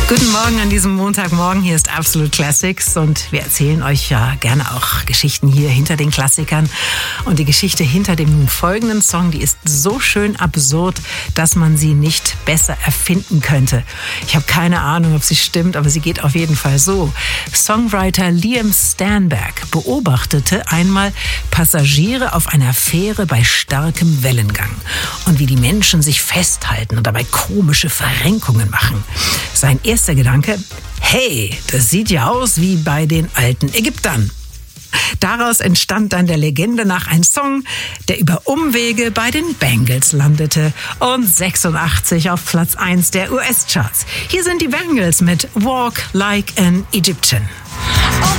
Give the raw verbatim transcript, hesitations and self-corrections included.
Guten Morgen an diesem Montagmorgen. Hier ist Absolute Classics und wir erzählen euch ja gerne auch Geschichten hier hinter den Klassikern. Und die Geschichte hinter dem nun folgenden Song, die ist so schön absurd, dass man sie nicht besser erfinden könnte. Ich habe keine Ahnung, ob sie stimmt, aber sie geht auf jeden Fall so. Songwriter Liam Stanberg beobachtete einmal Passagiere auf einer Fähre bei starkem Wellengang und wie die Menschen sich festhalten und dabei komische Verrenkungen machen. Sein erster Gedanke: Hey, das sieht ja aus wie bei den alten Ägyptern. Daraus entstand dann der Legende nach ein Song, der über Umwege bei den Bangles landete und sechsundachtzig auf Platz eins der U S-Charts. Hier sind die Bangles mit Walk Like an Egyptian. Oh,